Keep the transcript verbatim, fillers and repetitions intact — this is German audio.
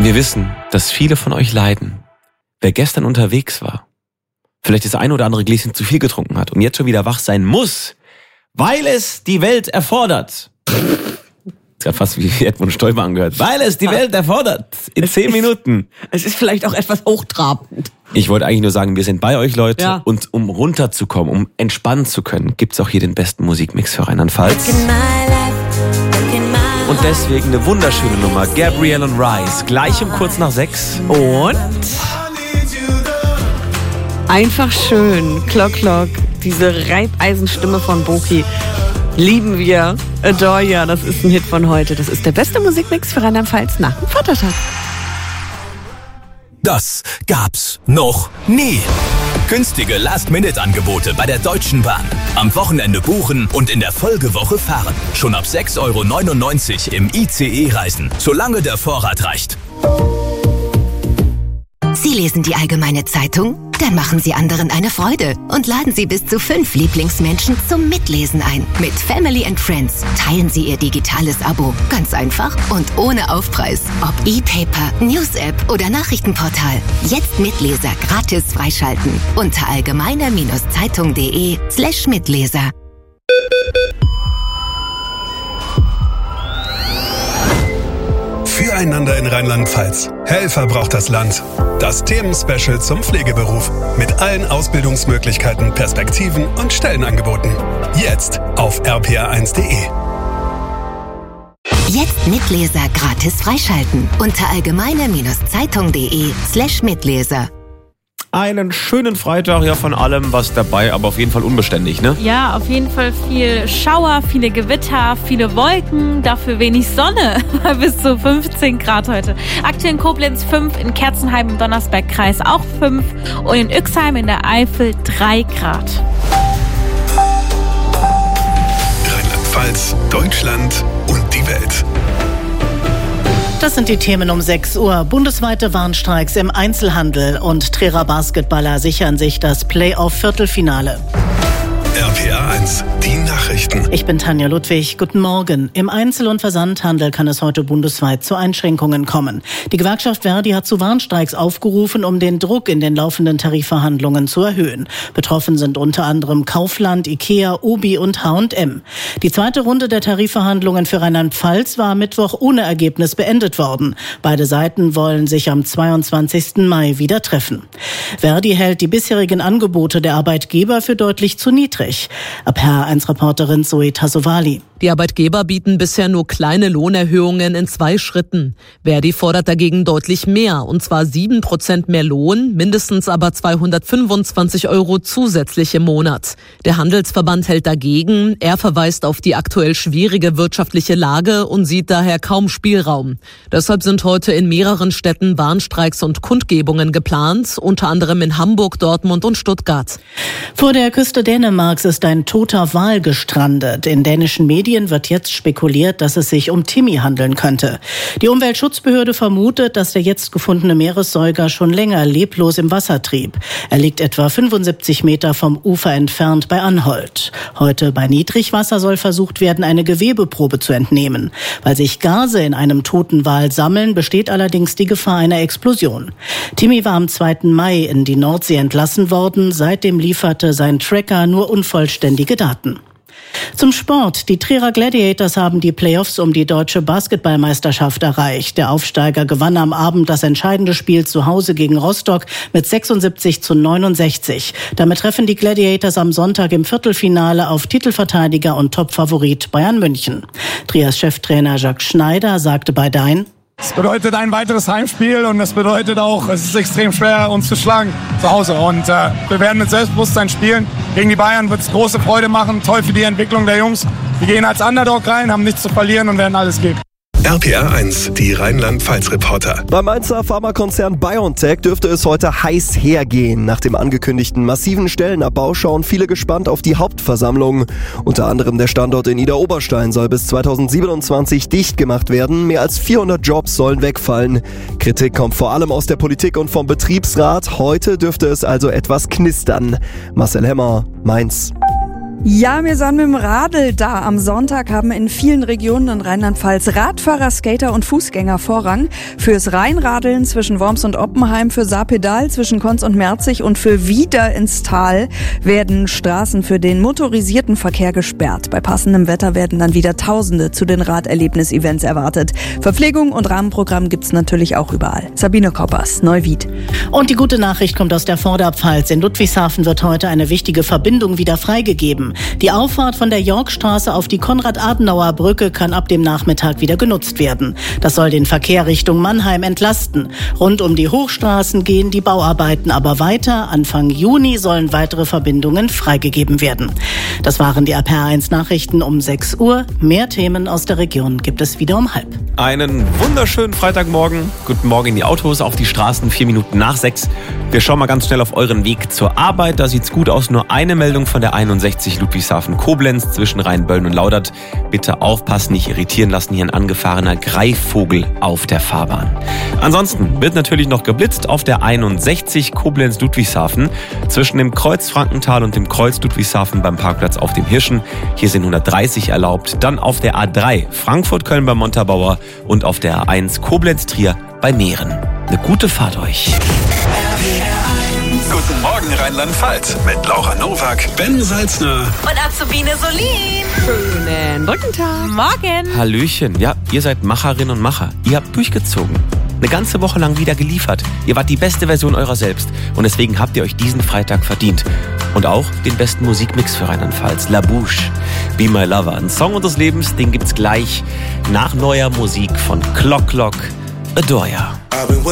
Wir wissen, dass viele von euch leiden. Wer gestern unterwegs war, vielleicht das eine oder andere Gläschen zu viel getrunken hat und jetzt schon wieder wach sein muss, weil es die Welt erfordert. Das hat fast wie Edmund Stoiber angehört. Weil es die Welt erfordert. In zehn Minuten. Es ist vielleicht auch etwas hochtrabend. Ich wollte eigentlich nur sagen, wir sind bei euch, Leute. Ja. Und um runterzukommen, um entspannen zu können, gibt's auch hier den besten Musikmix für Rheinland-Pfalz. Und deswegen eine wunderschöne Nummer. Gabrielle und Rice. Gleich um kurz nach sechs. Und einfach schön. Clock Clock. Diese Reibeisenstimme von Boki. Lieben wir. Adore ya. Das ist ein Hit von heute. Das ist der beste Musikmix für Rheinland-Pfalz nach dem Vatertag. Das gab's noch nie. Günstige Last-Minute-Angebote bei der Deutschen Bahn. Am Wochenende buchen und in der Folgewoche fahren. Schon ab sechs Euro neunundneunzig im I C E-Reisen, solange der Vorrat reicht. Sie lesen die Allgemeine Zeitung? Dann machen Sie anderen eine Freude und laden Sie bis zu fünf Lieblingsmenschen zum Mitlesen ein. Mit Family and Friends teilen Sie Ihr digitales Abo. Ganz einfach und ohne Aufpreis. Ob E-Paper, News-App oder Nachrichtenportal. Jetzt Mitleser gratis freischalten. Unter allgemeine-zeitung.de slash Mitleser. Füreinander in Rheinland-Pfalz. Helfer braucht das Land. Das Themenspecial zum Pflegeberuf. Mit allen Ausbildungsmöglichkeiten, Perspektiven und Stellenangeboten. Jetzt auf r p r eins punkt d e. Jetzt Mitleser gratis freischalten. Unter allgemeine-zeitung.de slash Mitleser. Einen schönen Freitag, ja, von allem was dabei, aber auf jeden Fall unbeständig, ne? Ja, auf jeden Fall viel Schauer, viele Gewitter, viele Wolken, dafür wenig Sonne. Bis zu fünfzehn Grad heute. Aktuell in Koblenz fünf, in Kerzenheim im Donnersbergkreis auch fünf und in Uexheim in der Eifel drei Grad. Rheinland-Pfalz, Deutschland und die Welt. Das sind die Themen um sechs Uhr. Bundesweite Warnstreiks im Einzelhandel und Trierer Basketballer sichern sich das Playoff-Viertelfinale. R P R eins, die Nachrichten. Ich bin Tanja Ludwig. Guten Morgen. Im Einzel- und Versandhandel kann es heute bundesweit zu Einschränkungen kommen. Die Gewerkschaft Verdi hat zu Warnstreiks aufgerufen, um den Druck in den laufenden Tarifverhandlungen zu erhöhen. Betroffen sind unter anderem Kaufland, Ikea, Obi und H und M. Die zweite Runde der Tarifverhandlungen für Rheinland-Pfalz war am Mittwoch ohne Ergebnis beendet worden. Beide Seiten wollen sich am zweiundzwanzigsten Mai wieder treffen. Verdi hält die bisherigen Angebote der Arbeitgeber für deutlich zu niedrig. Ab R P R eins Reporterin Zoe Tassovali. Die Arbeitgeber bieten bisher nur kleine Lohnerhöhungen in zwei Schritten. Verdi fordert dagegen deutlich mehr, und zwar sieben Prozent mehr Lohn, mindestens aber zweihundertfünfundzwanzig Euro zusätzlich im Monat. Der Handelsverband hält dagegen. Er verweist auf die aktuell schwierige wirtschaftliche Lage und sieht daher kaum Spielraum. Deshalb sind heute in mehreren Städten Warnstreiks und Kundgebungen geplant, unter anderem in Hamburg, Dortmund und Stuttgart. Vor der Küste Dänemarks ist ein toter Wal gestrandet. In dänischen Medien wird jetzt spekuliert, dass es sich um Timmy handeln könnte. Die Umweltschutzbehörde vermutet, dass der jetzt gefundene Meeressäuger schon länger leblos im Wasser trieb. Er liegt etwa fünfundsiebzig Meter vom Ufer entfernt bei Anholt. Heute bei Niedrigwasser soll versucht werden, eine Gewebeprobe zu entnehmen. Weil sich Gase in einem toten Wal sammeln, besteht allerdings die Gefahr einer Explosion. Timmy war am zweiten Mai in die Nordsee entlassen worden. Seitdem lieferte sein Tracker nur unvollständige Daten. Zum Sport. Die Trierer Gladiators haben die Playoffs um die deutsche Basketballmeisterschaft erreicht. Der Aufsteiger gewann am Abend das entscheidende Spiel zu Hause gegen Rostock mit sechsundsiebzig zu neunundsechzig. Damit treffen die Gladiators am Sonntag im Viertelfinale auf Titelverteidiger und Topfavorit Bayern München. Triers Cheftrainer Jacques Schneider sagte bei Dein: Es bedeutet ein weiteres Heimspiel und es bedeutet auch, es ist extrem schwer, uns zu schlagen zu Hause. Und äh, wir werden mit Selbstbewusstsein spielen. Gegen die Bayern wird es große Freude machen. Toll für die Entwicklung der Jungs. Wir gehen als Underdog rein, haben nichts zu verlieren und werden alles geben. R P R eins, die Rheinland-Pfalz-Reporter. Beim Mainzer Pharmakonzern BioNTech dürfte es heute heiß hergehen. Nach dem angekündigten massiven Stellenabbau schauen viele gespannt auf die Hauptversammlung. Unter anderem der Standort in Idar-Oberstein soll bis zweitausendsiebenundzwanzig dicht gemacht werden. Mehr als vierhundert Jobs sollen wegfallen. Kritik kommt vor allem aus der Politik und vom Betriebsrat. Heute dürfte es also etwas knistern. Marcel Hemmer, Mainz. Ja, wir sind mit dem Radl da. Am Sonntag haben in vielen Regionen in Rheinland-Pfalz Radfahrer, Skater und Fußgänger Vorrang. Fürs Rheinradeln zwischen Worms und Oppenheim, für Saarpedal zwischen Konz und Merzig und für Wieder ins Tal werden Straßen für den motorisierten Verkehr gesperrt. Bei passendem Wetter werden dann wieder Tausende zu den Raderlebnis-Events erwartet. Verpflegung und Rahmenprogramm gibt's natürlich auch überall. Sabine Koppers, Neuwied. Und die gute Nachricht kommt aus der Vorderpfalz. In Ludwigshafen wird heute eine wichtige Verbindung wieder freigegeben. Die Auffahrt von der Yorkstraße auf die Konrad-Adenauer-Brücke kann ab dem Nachmittag wieder genutzt werden. Das soll den Verkehr Richtung Mannheim entlasten. Rund um die Hochstraßen gehen die Bauarbeiten aber weiter. Anfang Juni sollen weitere Verbindungen freigegeben werden. Das waren die R P R eins Nachrichten um sechs Uhr. Mehr Themen aus der Region gibt es wieder um halb. Einen wunderschönen Freitagmorgen. Guten Morgen in die Autos, auf die Straßen, vier Minuten nach sechs. Wir schauen mal ganz schnell auf euren Weg zur Arbeit. Da sieht's gut aus. Nur eine Meldung von der einundsechzig Ludwigshafen-Koblenz zwischen Rheinböllen und Laudert. Bitte aufpassen, nicht irritieren lassen. Hier ein angefahrener Greifvogel auf der Fahrbahn. Ansonsten wird natürlich noch geblitzt auf der einundsechzig Koblenz-Ludwigshafen zwischen dem Kreuz Frankenthal und dem Kreuz Ludwigshafen beim Parkplatz auf dem Hirschen. Hier sind hundertdreißig erlaubt. Dann auf der A drei Frankfurt-Köln bei Montabaur und auf der A eins Koblenz-Trier bei Mähren. Eine gute Fahrt euch. Guten Morgen Rheinland-Pfalz mit Laura Nowak, Ben Salzner Und Azubine Solin. Schönen Brückentag. Morgen. Hallöchen. Ja, ihr seid Macherinnen und Macher. Ihr habt durchgezogen. Eine ganze Woche lang wieder geliefert. Ihr wart die beste Version eurer selbst. Und deswegen habt ihr euch diesen Freitag verdient. Und auch den besten Musikmix für Rheinland-Pfalz. La Bouche, Be My Lover. Ein Song unseres Lebens, den gibt's gleich nach neuer Musik von Clock Clock, Adore Ya.